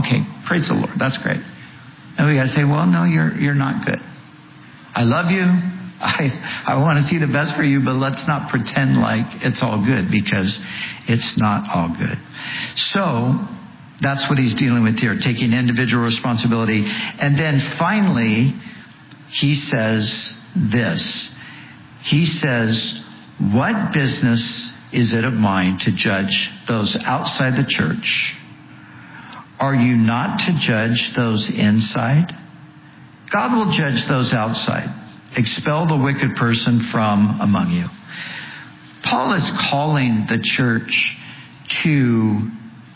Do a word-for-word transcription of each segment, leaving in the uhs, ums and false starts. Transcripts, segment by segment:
Okay, praise the Lord. That's great. And we got to say, well, no, you're you're not good. I love you. I I want to see the best for you, but let's not pretend like it's all good, because it's not all good. So that's what he's dealing with here, taking individual responsibility. And then finally, he says this. He says, what business is it of mine to judge those outside the church? Are you not to judge those inside? God will judge those outside. Expel the wicked person from among you. Paul is calling the church to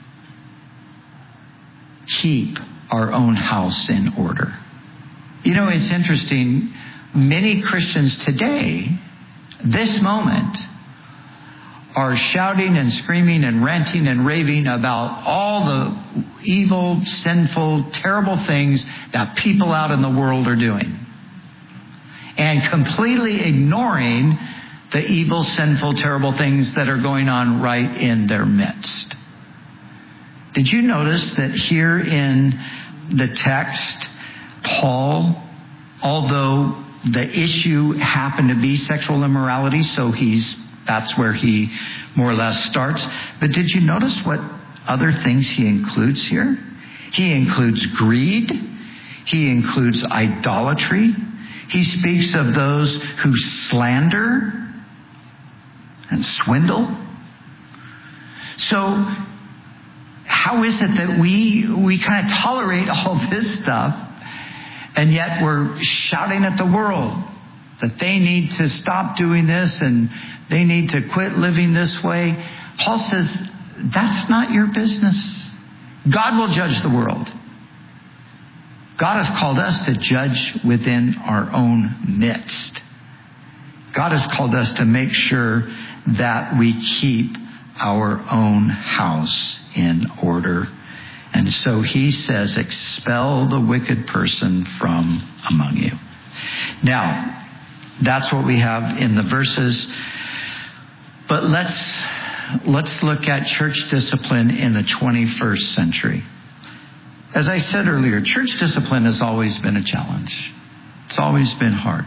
keep our own house in order. You know, it's interesting. Many Christians today, this moment, are shouting and screaming and ranting and raving about all the evil, sinful, terrible things that people out in the world are doing, and completely ignoring the evil, sinful, terrible things that are going on right in their midst. Did you notice that here in the text, Paul, although the issue happened to be sexual immorality, so he's that's where he more or less starts. But did you notice what other things he includes here? He includes greed. He includes idolatry. He speaks of those who slander and swindle. So how is it that we we kind of tolerate all this stuff, and yet we're shouting at the world that they need to stop doing this and they need to quit living this way? Paul says, that's not your business. God will judge the world. God has called us to judge within our own midst. God has called us to make sure that we keep our own house in order. And so he says, expel the wicked person from among you. Now, that's what we have in the verses. But let's let's look at church discipline in the twenty-first century. As I said earlier, church discipline has always been a challenge. It's always been hard.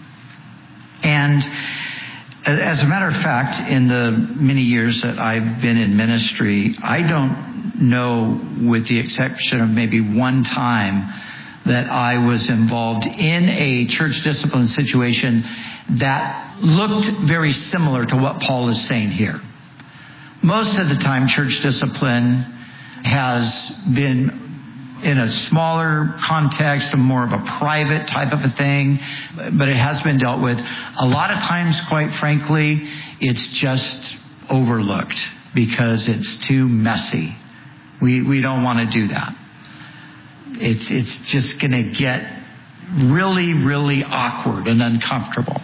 And as a matter of fact, in the many years that I've been in ministry, I don't know, with the exception of maybe one time, that I was involved in a church discipline situation that looked very similar to what Paul is saying here. Most of the time, church discipline has been in a smaller context, more of a private type of a thing, but it has been dealt with. A lot of times, quite frankly, it's just overlooked because it's too messy. We we don't want to do that. It's it's just going to get really, really awkward and uncomfortable.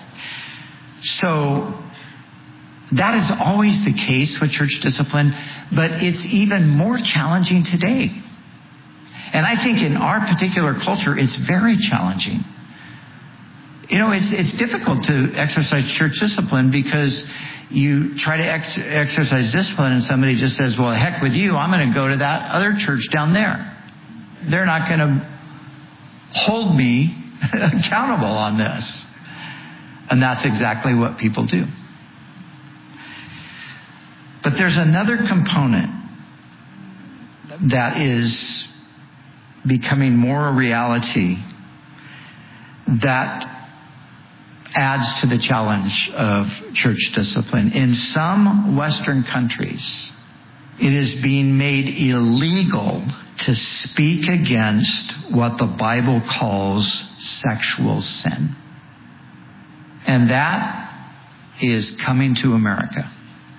So that is always the case with church discipline, but it's even more challenging today. And I think in our particular culture, it's very challenging. You know, it's it's difficult to exercise church discipline because you try to ex- exercise discipline and somebody just says, well, heck with you, I'm going to go to that other church down there. They're not going to hold me accountable on this. And that's exactly what people do. But there's another component that is becoming more a reality that adds to the challenge of church discipline. In some Western countries, it is being made illegal to speak against what the Bible calls sexual sin. And that is coming to America.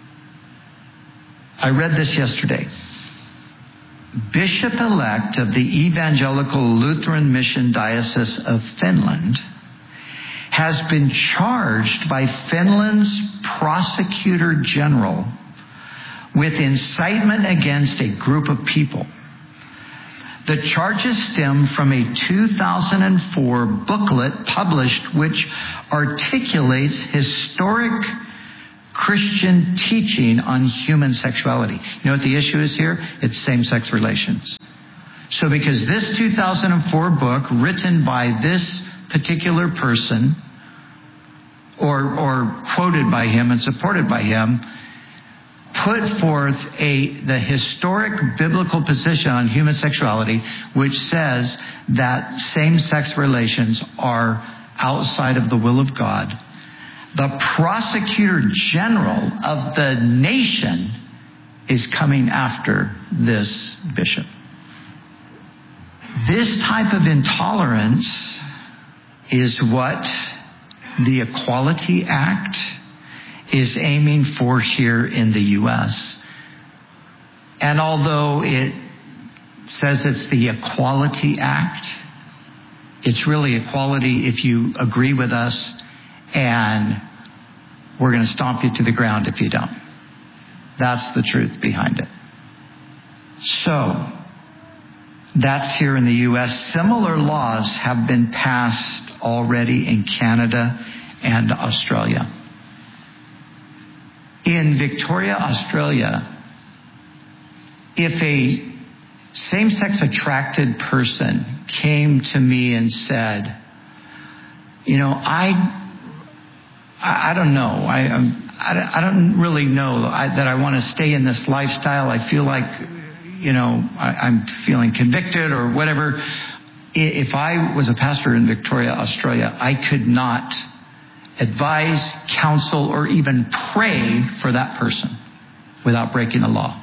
I read this yesterday. Bishop-elect of the Evangelical Lutheran Mission Diocese of Finland has been charged by Finland's prosecutor general with incitement against a group of people. The charges stem from a two thousand four booklet published which articulates historic Christian teaching on human sexuality. You know what the issue is here? It's same-sex relations. So because this two thousand four book, written by this particular person, or, or quoted by him and supported by him, put forth a the historic biblical position on human sexuality, which says that same-sex relations are outside of the will of God. The prosecutor general of the nation is coming after this bishop. This type of intolerance is what the Equality Act is aiming for here in the U S. And although it says it's the Equality Act, it's really equality if you agree with us, and we're going to stomp you to the ground if you don't. That's the truth behind it. So, that's here in the U S. Similar laws have been passed already in Canada and Australia. In Victoria, Australia, if a same-sex attracted person came to me and said, you know, I, I, I don't know, I, I'm, I, I don't really know I, that I want to stay in this lifestyle. I feel like, you know, I, I'm feeling convicted or whatever. If I was a pastor in Victoria, Australia, I could not advise, counsel, or even pray for that person without breaking the law.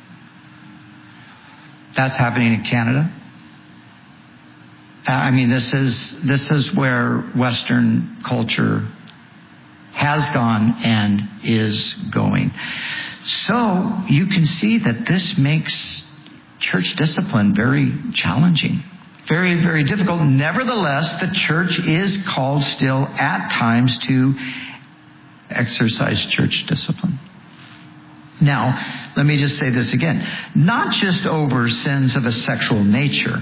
That's happening in Canada. I mean, this is this is where Western culture has gone and is going. So you can see that this makes church discipline very challenging. Very, very difficult. Nevertheless, the church is called still at times to exercise church discipline. Now, let me just say this again. Not just over sins of a sexual nature.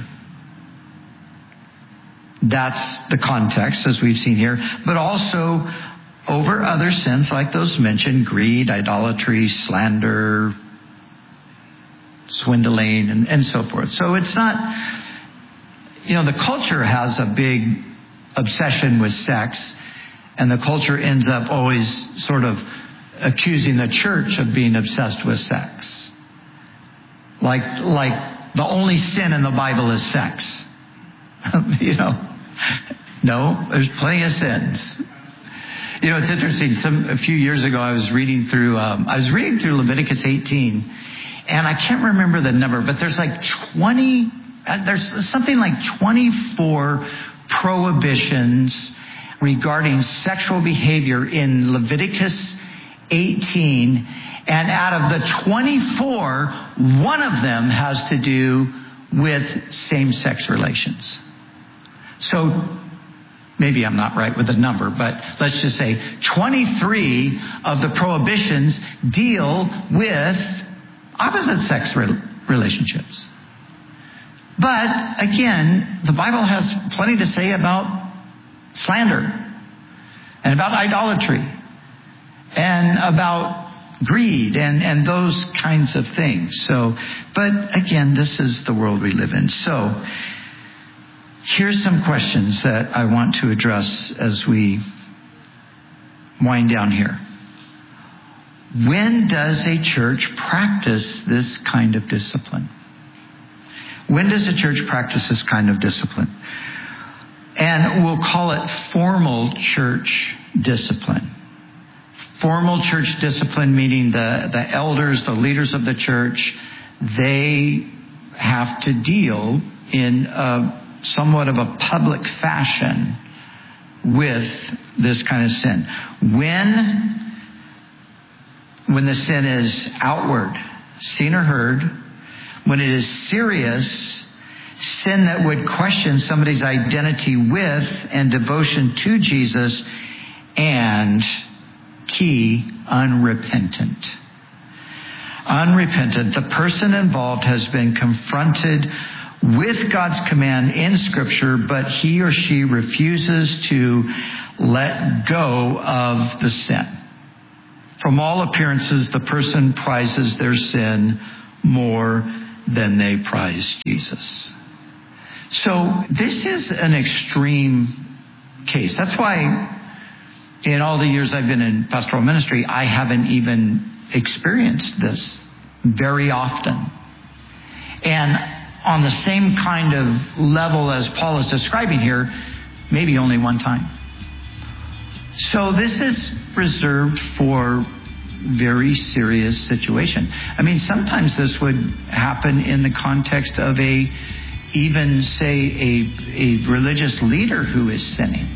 That's the context, as we've seen here. But also over other sins like those mentioned: greed, idolatry, slander, swindling, and, and so forth. So it's not... You know, the culture has a big obsession with sex, and the culture ends up always sort of accusing the church of being obsessed with sex. Like, like the only sin in the Bible is sex. You know, no, there's plenty of sins. You know, it's interesting. Some a few years ago, I was reading through. Um, I was reading through Leviticus eighteen, and I can't remember the number, but there's like twenty. Uh, there's something like twenty-four prohibitions regarding sexual behavior in Leviticus eighteen. And out of the twenty-four, one of them has to do with same-sex relations. So maybe I'm not right with the number, but let's just say twenty-three of the prohibitions deal with opposite-sex re- relationships. But, again, the Bible has plenty to say about slander and about idolatry and about greed and, and those kinds of things. So, but, again, this is the world we live in. So, here's some questions that I want to address as we wind down here. When does a church practice this kind of discipline? When does a church practice this kind of discipline? And we'll call it formal church discipline. Formal church discipline, meaning the, the elders, the leaders of the church, they have to deal in a, somewhat of a public fashion with this kind of sin. When, when the sin is outward, seen or heard, when it is serious, sin that would question somebody's identity with and devotion to Jesus, and key, unrepentant. Unrepentant. The person involved has been confronted with God's command in Scripture, but he or she refuses to let go of the sin. From all appearances, the person prizes their sin more than they prize Jesus. So this is an extreme case. That's why in all the years I've been in pastoral ministry, I haven't even experienced this very often. And on the same kind of level as Paul is describing here, maybe only one time. So this is reserved for very serious situation. I mean, sometimes this would happen in the context of a, even say, a, a religious leader who is sinning.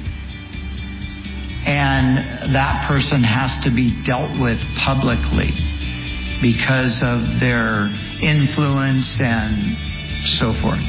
And that person has to be dealt with publicly because of their influence and so forth.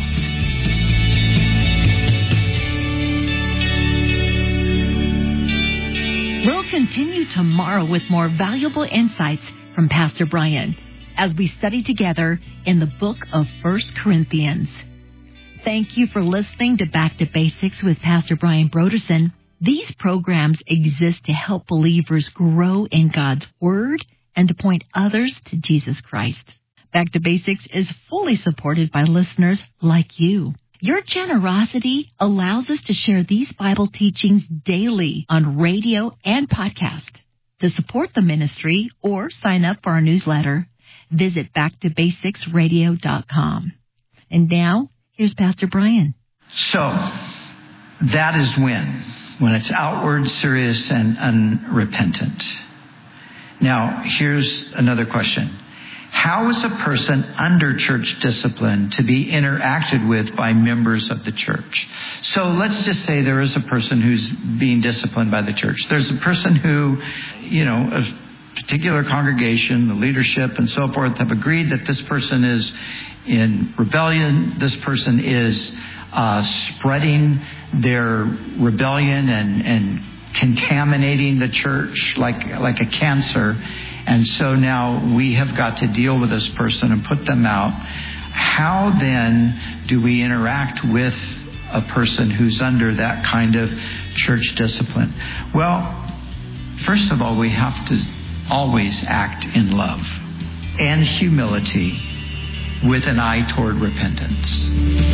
We'll continue tomorrow with more valuable insights from Pastor Brian as we study together in the book of First Corinthians. Thank you for listening to Back to Basics with Pastor Brian Brodersen. These programs exist to help believers grow in God's Word and to point others to Jesus Christ. Back to Basics is fully supported by listeners like you. Your generosity allows us to share these Bible teachings daily on radio and podcast. To support the ministry or sign up for our newsletter, visit back to basics radio dot com. And now, here's Pastor Brian. So, that is when, when it's outward, serious, and unrepentant. Now, here's another question. How is a person under church discipline to be interacted with by members of the church? So let's just say there is a person who's being disciplined by the church. There's a person who, you know, a particular congregation, the leadership and so forth have agreed that this person is in rebellion. This person is uh, spreading their rebellion and, and contaminating the church like, like a cancer. And so now we have got to deal with this person and put them out. How then do we interact with a person who's under that kind of church discipline? Well, first of all, we have to always act in love and humility with an eye toward repentance.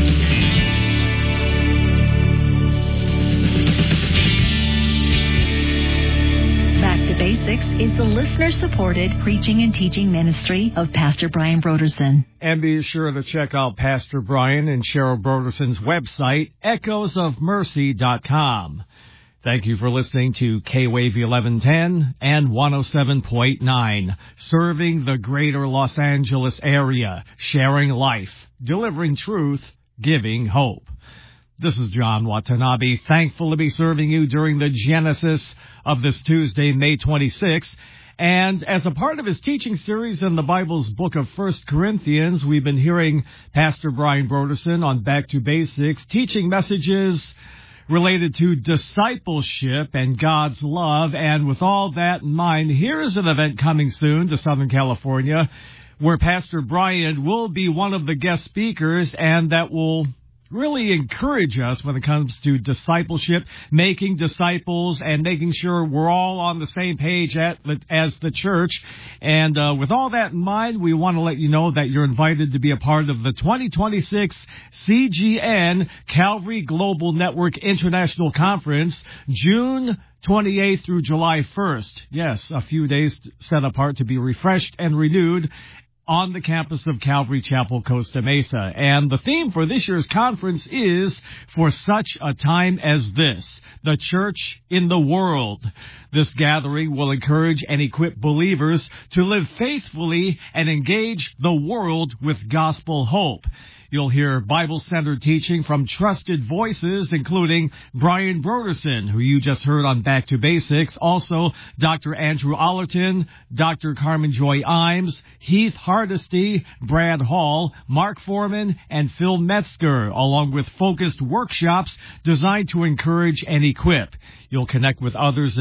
Back to Basics is the listener-supported preaching and teaching ministry of Pastor Brian Brodersen. And be sure to check out Pastor Brian and Cheryl Brodersen's website, echoes of mercy dot com. Thank you for listening to K-Wave eleven ten and one oh seven point nine, serving the greater Los Angeles area, sharing life, delivering truth, giving hope. This is John Watanabe, thankful to be serving you during the Genesis of this Tuesday, May twenty-sixth. And as a part of his teaching series in the Bible's book of First Corinthians, we've been hearing Pastor Brian Brodersen on Back to Basics, teaching messages related to discipleship and God's love. And with all that in mind, here is an event coming soon to Southern California where Pastor Brian will be one of the guest speakers, and that will really encourage us when it comes to discipleship, making disciples, and making sure we're all on the same page at, as the church. And uh, with all that in mind, we want to let you know that you're invited to be a part of the twenty twenty-six C G N Calvary Global Network International Conference, June twenty-eighth through July first. Yes, a few days set apart to be refreshed and renewed on the campus of Calvary Chapel, Costa Mesa. And the theme for this year's conference is For Such a Time as This, the Church in the World. This gathering will encourage and equip believers to live faithfully and engage the world with gospel hope. You'll hear Bible-centered teaching from trusted voices, including Brian Brodersen, who you just heard on Back to Basics, also Doctor Andrew Allerton, Doctor Carmen Joy Imes, Heath Hardesty, Brad Hall, Mark Foreman, and Phil Metzger, along with focused workshops designed to encourage and equip. You'll connect with others in ministry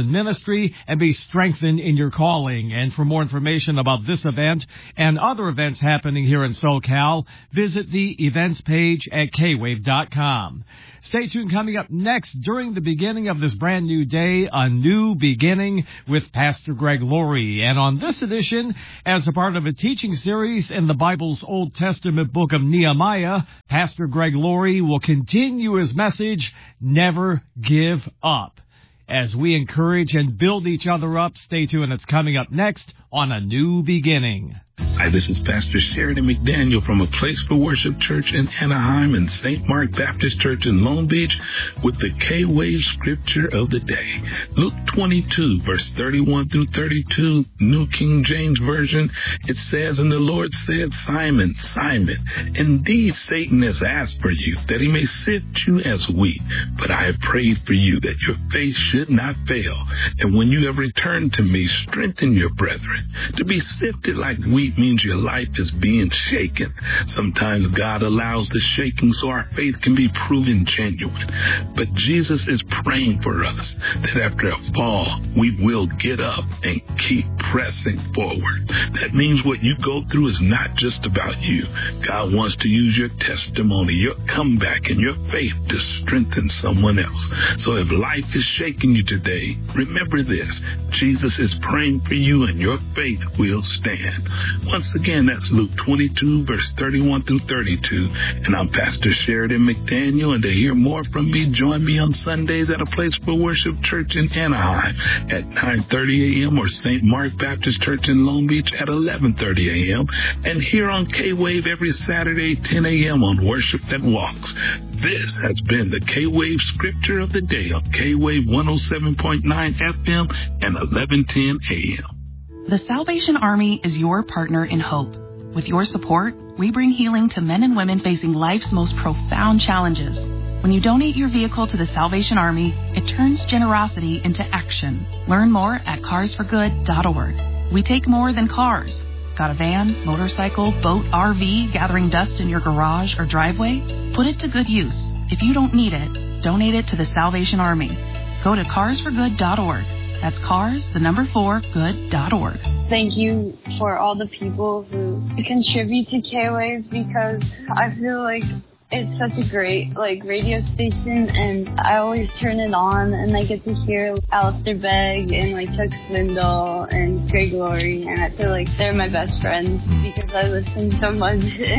ministry and be strengthened in your calling. And for more information about this event and other events happening here in SoCal, visit the events page at k wave dot com. Stay tuned. Coming up next, during the beginning of this brand new day, a new beginning with Pastor Greg Laurie. And on this edition, as a part of a teaching series in the Bible's Old Testament book of Nehemiah, Pastor Greg Laurie will continue his message, Never Give Up. As we encourage and build each other up, stay tuned. It's coming up next on A New Beginning. Hi, this is Pastor Sheridan McDaniel from A Place for Worship Church in Anaheim and Saint Mark Baptist Church in Long Beach with the K-Wave Scripture of the Day. Luke twenty-two, verse thirty-one through thirty-two, New King James Version. It says, "And the Lord said, Simon, Simon, indeed Satan has asked for you, that he may sift you as wheat. But I have prayed for you, that your faith should not fail. And when you have returned to me, strengthen your brethren. To be sifted like wheat means your life is being shaken. Sometimes God allows the shaking so our faith can be proven genuine. But Jesus is praying for us that after a fall, we will get up and keep pressing forward. That means what you go through is not just about you. God wants to use your testimony, your comeback, and your faith to strengthen someone else. So if life is shaking you today, remember this. Jesus is praying for you and your faith will stand. Once again, that's Luke twenty-two, verse thirty-one through thirty-two. And I'm Pastor Sheridan McDaniel. And to hear more from me, join me on Sundays at A Place for Worship Church in Anaheim at nine thirty a.m. or Saint Mark Baptist Church in Long Beach at eleven thirty a.m. And here on K-Wave every Saturday, ten a.m. on Worship That Walks. This has been the K-Wave Scripture of the Day on K-Wave one oh seven point nine F M and eleven ten a.m. The Salvation Army is your partner in hope. With your support, we bring healing to men and women facing life's most profound challenges. When you donate your vehicle to the Salvation Army, it turns generosity into action. Learn more at cars for good dot org. We take more than cars. Got a van, motorcycle, boat, R V, gathering dust in your garage or driveway? Put it to good use. If you don't need it, donate it to the Salvation Army. Go to cars for good dot org. That's cars, the number four, good dot org. Thank you for all the people who contribute to K-Wave, because I feel like it's such a great like radio station, and I always turn it on and I get to hear Alistair Begg and like Chuck Swindoll and Greg Laurie, and I feel like they're my best friends because I listen so much.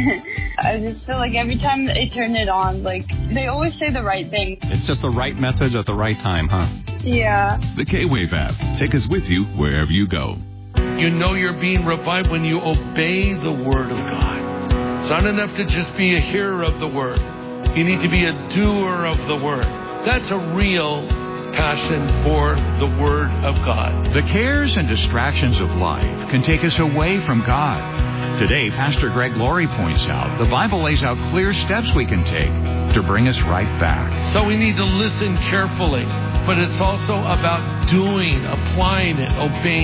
I just feel like every time I turn it on, like they always say the right thing. It's just the right message at the right time, huh? Yeah. The K-Wave app. Take us with you wherever you go. You know you're being revived when you obey the Word of God. It's not enough to just be a hearer of the Word. You need to be a doer of the Word. That's a real passion for the Word of God. The cares and distractions of life can take us away from God. Today, Pastor Greg Laurie points out the Bible lays out clear steps we can take to bring us right back. So we need to listen carefully, but it's also about doing, applying it, obeying